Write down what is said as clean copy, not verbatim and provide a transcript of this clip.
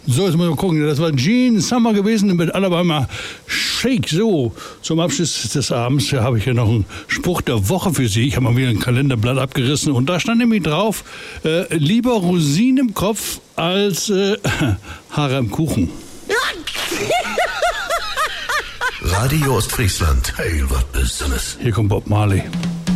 So, jetzt mal gucken. Das war Gene Summer gewesen mit Alabama Shake. So, zum Abschluss des Abends habe ich hier noch einen Spruch der Woche für Sie. Ich habe mal wieder ein Kalenderblatt abgerissen und da stand nämlich drauf, lieber Rosinen im Kopf als Haare im Kuchen. Radio Ostfriesland. Hey, was Besonderes. Hier kommt Bob Marley.